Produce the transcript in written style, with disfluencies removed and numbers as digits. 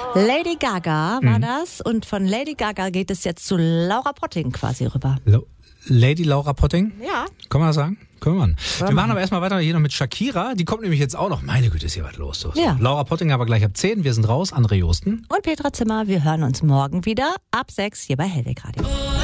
Lady Gaga war das und von Lady Gaga geht es jetzt zu Laura Potting quasi rüber. Lady Laura Potting? Ja. Können wir das sagen? Können wir machen. Wir machen aber erstmal weiter hier noch mit Shakira. Die kommt nämlich jetzt auch noch. Meine Güte, ist hier was los. So. Ja. Laura Potting aber gleich ab 10. Wir sind raus. André Josten. Und Petra Zimmer, wir hören uns morgen wieder ab 6 hier bei Hellweg Radio.